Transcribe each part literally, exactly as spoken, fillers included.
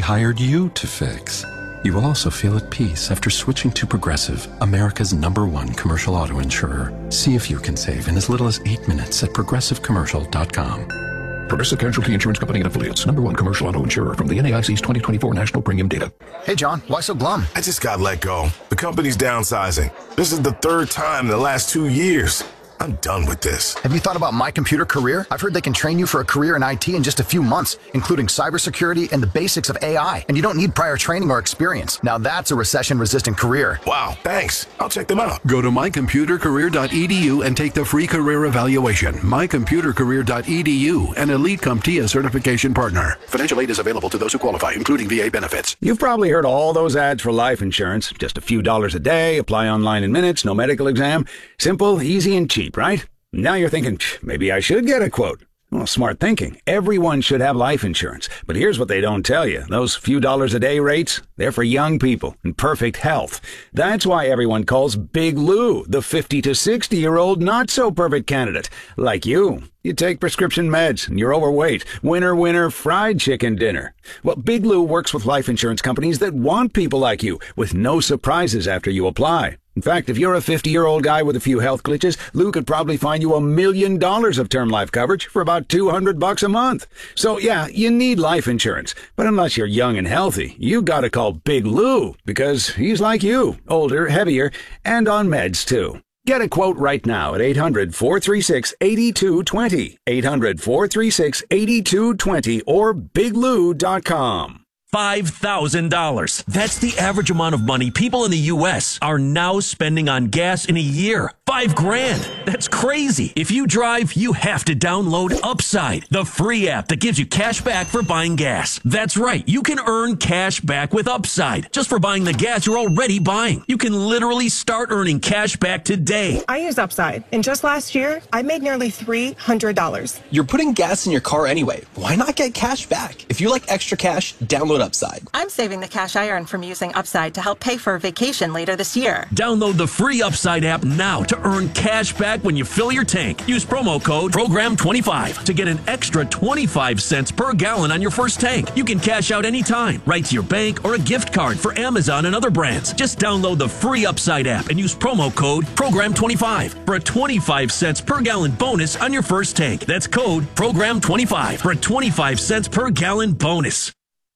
hired you to fix. You will also feel at peace after switching to Progressive, America's number one commercial auto insurer. See if you can save in as little as eight minutes at progressive commercial dot com. Progressive Casualty Insurance Company and Affiliates. Number one commercial auto insurer from the N A I C's twenty twenty-four National Premium Data. Hey, John, why so glum? I just got let go. The company's downsizing. This is the third time in the last two years. I'm done with this. Have you thought about My Computer Career? I've heard they can train you for a career in I T in just a few months, including cybersecurity and the basics of A I. And you don't need prior training or experience. Now that's a recession-resistant career. Wow, thanks. I'll check them out. Go to my computer career dot e d u and take the free career evaluation. my computer career dot e d u, an Elite CompTIA certification partner. Financial aid is available to those who qualify, including V A benefits. You've probably heard all those ads for life insurance. Just a few dollars a day, apply online in minutes, no medical exam. Simple, easy, and cheap, right? Now you're thinking, maybe I should get a quote. Well, smart thinking. Everyone should have life insurance. But here's what they don't tell you. Those few dollars a day rates, they're for young people in perfect health. That's why everyone calls Big Lou the fifty to sixty-year-old not-so-perfect candidate. Like you. You take prescription meds and you're overweight. Winner, winner, fried chicken dinner. Well, Big Lou works with life insurance companies that want people like you, with no surprises after you apply. In fact, if you're a fifty-year-old guy with a few health glitches, Lou could probably find you a million dollars of term life coverage for about two hundred bucks a month. So yeah, you need life insurance. But unless you're young and healthy, you gotta call Big Lou, because he's like you, older, heavier, and on meds too. Get a quote right now at eight hundred, four three six, eight two two zero, eight hundred, four three six, eight two two zero, or big lou dot com. five thousand dollars. That's the average amount of money people in the U S are now spending on gas in a year. Five grand. That's crazy. If you drive, you have to download Upside, the free app that gives you cash back for buying gas. That's right. You can earn cash back with Upside just for buying the gas you're already buying. You can literally start earning cash back today. I use Upside, and just last year, I made nearly three hundred dollars. You're putting gas in your car anyway. Why not get cash back? If you like extra cash, download Upside. I'm saving the cash I earn from using Upside to help pay for a vacation later this year. Download the free Upside app now to earn cash back when you fill your tank. Use promo code program twenty-five to get an extra twenty-five cents per gallon on your first tank. You can cash out anytime, right to your bank or a gift card for Amazon and other brands. Just download the free Upside app and use promo code program twenty-five for a twenty-five cents per gallon bonus on your first tank. That's code program twenty-five for a twenty-five cents per gallon bonus.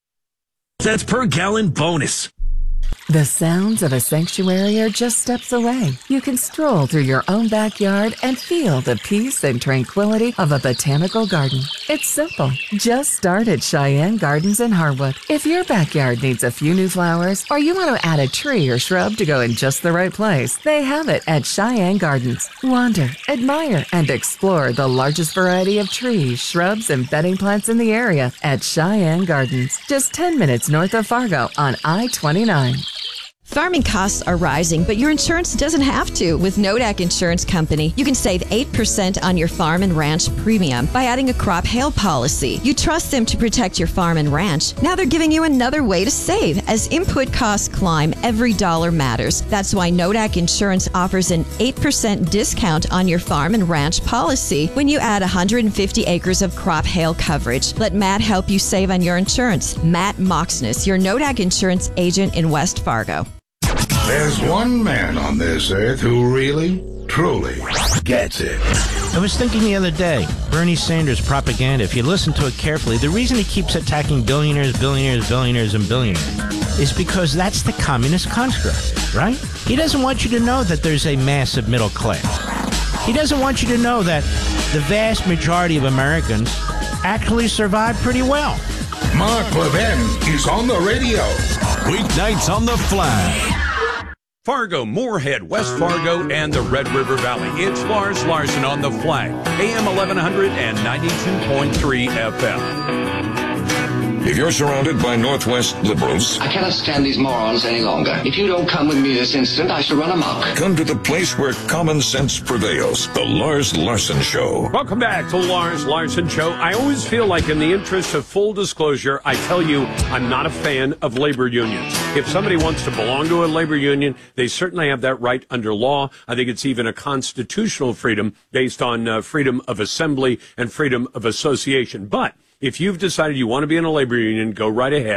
Cents per gallon bonus. The sounds of a sanctuary are just steps away. You can stroll through your own backyard and feel the peace and tranquility of a botanical garden. It's simple. Just start at Cheyenne Gardens in Harwood. If your backyard needs a few new flowers, or you want to add a tree or shrub to go in just the right place, they have it at Cheyenne Gardens. Wander, admire, and explore the largest variety of trees, shrubs, and bedding plants in the area at Cheyenne Gardens, just ten minutes north of Fargo on I twenty-nine. Farming costs are rising, but your insurance doesn't have to. With Nodak Insurance Company, you can save eight percent on your farm and ranch premium by adding a crop hail policy. You trust them to protect your farm and ranch. Now they're giving you another way to save. As input costs climb, every dollar matters. That's why Nodak Insurance offers an eight percent discount on your farm and ranch policy when you add one hundred fifty acres of crop hail coverage. Let Matt help you save on your insurance. Matt Moxness, your Nodak Insurance agent in West Fargo. There's one man on this earth who really, truly gets it. I was thinking the other day, Bernie Sanders' propaganda, if you listen to it carefully, the reason he keeps attacking billionaires, billionaires, billionaires, and billionaires is because that's the communist construct, right? He doesn't want you to know that there's a massive middle class. He doesn't want you to know that the vast majority of Americans actually survive pretty well. Mark Levin is on the radio. Weeknights on the Flag. Fargo, Moorhead, West Fargo, and the Red River Valley. It's Lars Larson on the Flag. A M eleven hundred and ninety-two point three F M. If you're surrounded by Northwest liberals, I cannot stand these morons any longer. If you don't come with me this instant, I shall run amok. come to the place where common sense prevails. The Lars Larson Show. Welcome back to Lars Larson Show. I always feel like in the interest of full disclosure, I tell you I'm not a fan of labor unions. If somebody wants to belong to a labor union, they certainly have that right under law. I think it's even a constitutional freedom based on uh, freedom of assembly and freedom of association. But if you've decided you want to be in a labor union, go right ahead.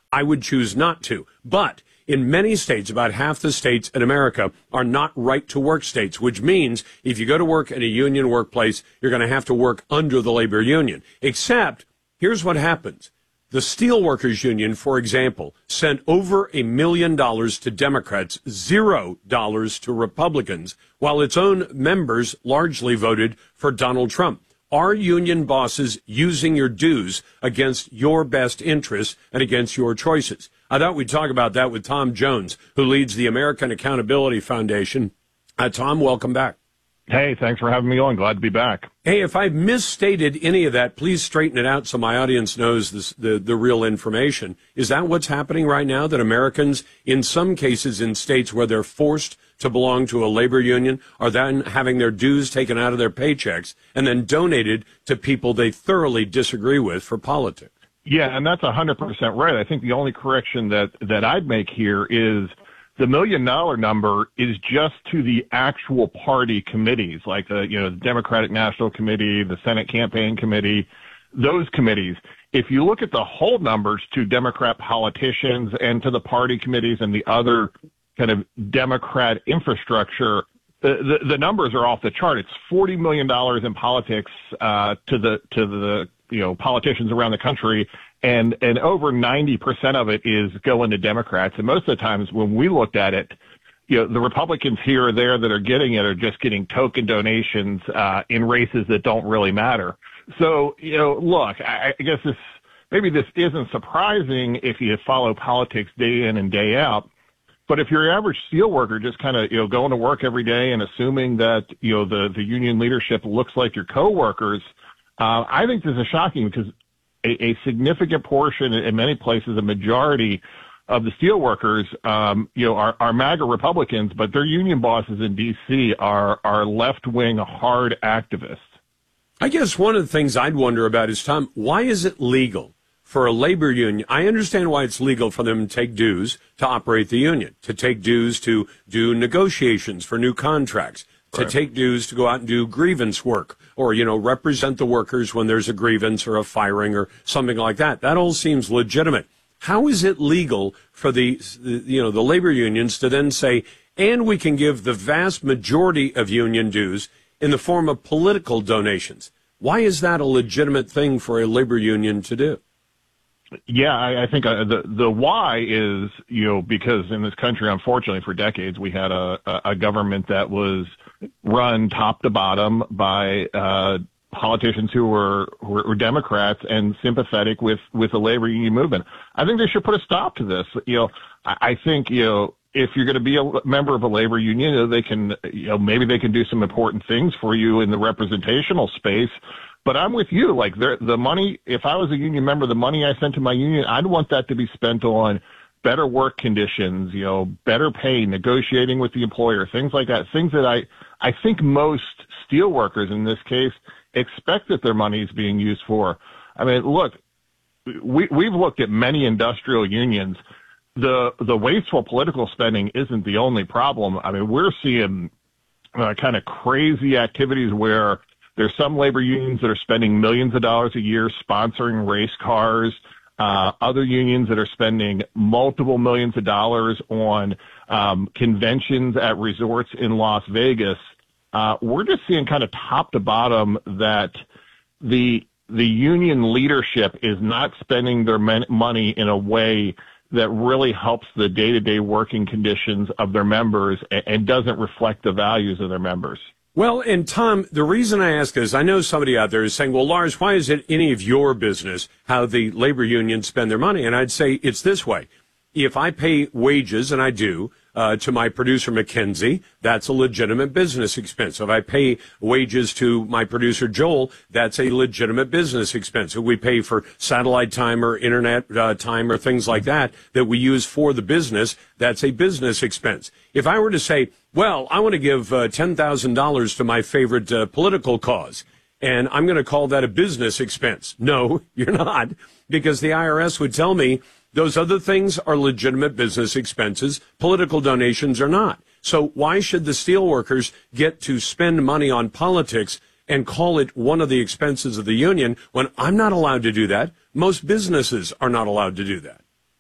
I would choose not to. But in many states, about half the states in America are not right-to-work states, which means if you go to work in a union workplace, you're going to have to work under the labor union. Except, here's what happens. The Steelworkers Union, for example, sent over a million dollars to Democrats, zero dollars to Republicans, while its own members largely voted for Donald Trump. Are union bosses using your dues against your best interests and against your choices? I thought we'd talk about that with Tom Jones, who leads the American Accountability Foundation. Uh, Tom, welcome back. Hey, thanks for having me on. Glad to be back. Hey, if I've misstated any of that, please straighten it out so my audience knows this, the, the real information. Is that what's happening right now, that Americans, in some cases in states where they're forced to belong to a labor union, are then having their dues taken out of their paychecks and then donated to people they thoroughly disagree with for politics? Yeah, and that's one hundred percent right. I think the only correction that, that I'd make here is the million dollar number is just to the actual party committees, like the, you know, the Democratic National Committee, the Senate Campaign Committee, those committees. If you look at the whole numbers to Democrat politicians and to the party committees and the other kind of Democrat infrastructure, the, the, the numbers are off the chart. It's forty million dollars in politics, uh, to the, to the, you know, politicians around the country. And, and over ninety percent of it is going to Democrats. And most of the times when we looked at it, you know, the Republicans here or there that are getting it are just getting token donations, uh, in races that don't really matter. So, you know, look, I, I guess this, maybe this isn't surprising if you follow politics day in and day out. But if you're your average steelworker just kind of, you know, going to work every day and assuming that, you know, the, the union leadership looks like your coworkers, uh, I think this is shocking because a, a significant portion, in many places, a majority of the steelworkers, um, you know, are, are MAGA Republicans, but their union bosses in D C are, are left-wing hard activists. I guess one of the things I'd wonder about is, Tom, why is it legal for a labor union? I understand why it's legal for them to take dues to operate the union, to take dues to do negotiations for new contracts, to right. take dues to go out and do grievance work or, you know, represent the workers when there's a grievance or a firing or something like that. That all seems legitimate. How is it legal for the, you know, the labor unions to then say, and we can give the vast majority of union dues in the form of political donations? Why is that a legitimate thing for a labor union to do? Yeah, I, I think uh, the the why is, you know, because in this country, unfortunately, for decades, we had a, a government that was run top to bottom by uh, politicians who were, who were Democrats and sympathetic with, with the labor union movement. I think they should put a stop to this. You know, I, I think, you know, if you're going to be a member of a labor union, you know, they can, you know, maybe they can do some important things for you in the representational space. But I'm with you. Like the money, if I was a union member, the money I sent to my union, I'd want that to be spent on better work conditions, you know, better pay, negotiating with the employer, things like that. Things that I, I think most steel workers in this case expect that their money is being used for. I mean, look, we, we've looked at many industrial unions. The, the wasteful political spending isn't the only problem. I mean, we're seeing uh, kind of crazy activities where there's some labor unions that are spending millions of dollars a year sponsoring race cars, uh, other unions that are spending multiple millions of dollars on um, conventions at resorts in Las Vegas. Uh, we're just seeing kind of top to bottom that the the union leadership is not spending their men- money in a way that really helps the day-to-day working conditions of their members and, and doesn't reflect the values of their members. Well, and Tom, the reason I ask is I know somebody out there is saying, well, Lars, why is it any of your business how the labor unions spend their money? And I'd say it's this way. If I pay wages, and I do, uh, to my producer, Mackenzie, that's a legitimate business expense. If I pay wages to my producer, Joel, that's a legitimate business expense. If we pay for satellite time or internet uh, time or things like that that we use for the business, that's a business expense. If I were to say, well, I want to give uh, ten thousand dollars to my favorite uh, political cause, and I'm going to call that a business expense. No, you're not, because the I R S would tell me those other things are legitimate business expenses. Political donations are not. So why should the steelworkers get to spend money on politics and call it one of the expenses of the union when I'm not allowed to do that? Most businesses are not allowed to do that.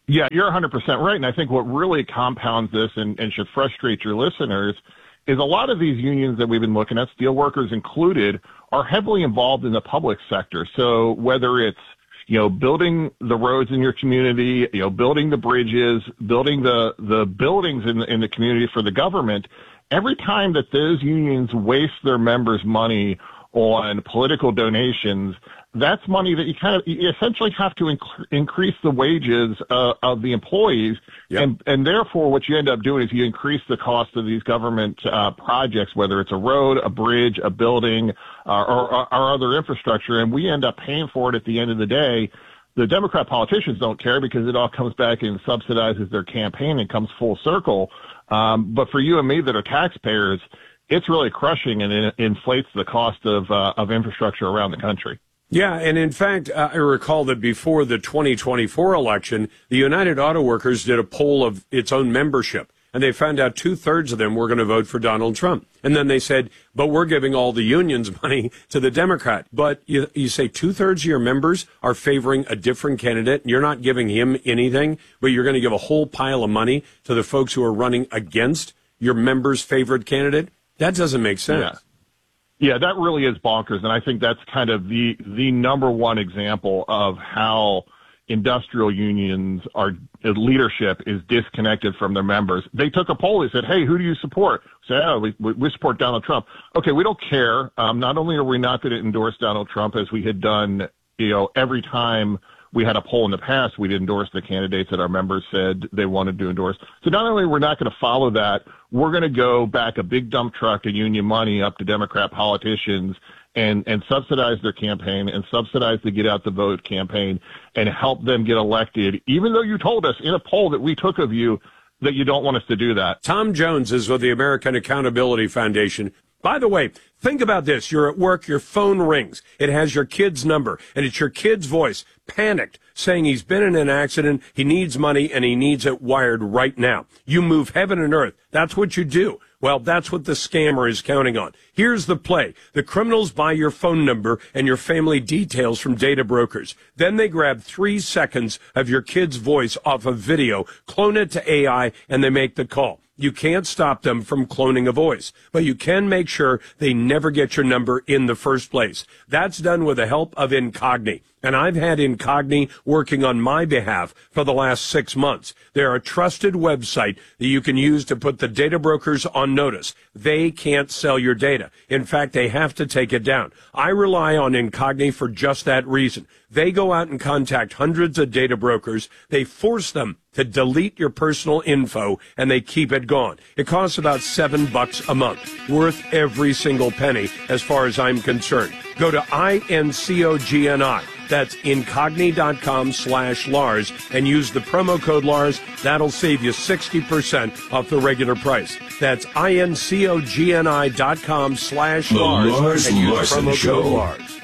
Yeah, you're one hundred percent right. And I think what really compounds this and, and should frustrate your listeners is a lot of these unions that we've been looking at, steelworkers included, are heavily involved in the public sector. So whether it's, you know, building the roads in your community, you know, building the bridges, building the, the buildings in the, in the community for the government, every time that those unions waste their members' money on political donations, that's money that you kind of you essentially have to inc- increase the wages uh, of the employees. Yep. And, and therefore what you end up doing is you increase the cost of these government uh, projects, whether it's a road, a bridge, a building, uh, or, or, or other infrastructure. And we end up paying for it at the end of the day. The Democrat politicians don't care because it all comes back and subsidizes their campaign and comes full circle. Um, but for you and me that are taxpayers, it's really crushing and it inflates the cost of uh, of infrastructure around the country. Yeah, and in fact, uh, I recall that before the twenty twenty-four election, the United Auto Workers did a poll of its own membership, and they found out two-thirds of them were going to vote for Donald Trump. And then they said, but we're giving all the unions money to the Democrat. But you, you say two-thirds of your members are favoring a different candidate, and you're not giving him anything, but you're going to give a whole pile of money to the folks who are running against your members' favorite candidate? That doesn't make sense. Yeah. Yeah, that really is bonkers, and I think that's kind of the the number one example of how industrial unions are leadership is disconnected from their members. They took a poll. They said, "Hey, who do you support?" Say, "Oh, we we support Donald Trump." Okay, we don't care. Um, not only are we not going to endorse Donald Trump as we had done, you know, every time we had a poll in the past, we'd endorse the candidates that our members said they wanted to endorse. So not only we're not going to follow that, we're going to go back a big dump truck of union money up to Democrat politicians and, and subsidize their campaign and subsidize the get out the vote campaign and help them get elected, even though you told us in a poll that we took of you that you don't want us to do that. Tom Jones is with the American Accountability Foundation. By the way, think about this. You're at work, your phone rings. It has your kid's number, and it's your kid's voice, panicked, saying he's been in an accident, he needs money, and he needs it wired right now. You move heaven and earth. That's what you do. Well, that's what the scammer is counting on. Here's the play. The criminals buy your phone number and your family details from data brokers. Then they grab three seconds of your kid's voice off a video, clone it to A I, and they make the call. You can't stop them from cloning a voice, but you can make sure they never get your number in the first place. That's done with the help of Incogni. And I've had Incogni working on my behalf for the last six months. They're a trusted website that you can use to put the data brokers on notice. They can't sell your data. In fact, they have to take it down. I rely on Incogni for just that reason. They go out and contact hundreds of data brokers. They force them to delete your personal info, and they keep it gone. It costs about seven bucks a month, worth every single penny as far as I'm concerned. Go to I N C O G N I. That's incogni.com slash Lars and use the promo code Lars. That'll save you sixty percent off the regular price. That's I N C O G N I dot com slash Lars and use the promo code Lars.